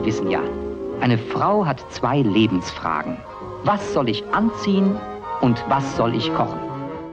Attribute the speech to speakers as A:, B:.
A: Sie wissen ja, eine Frau hat 2 Lebensfragen. Was soll ich anziehen und was soll ich kochen?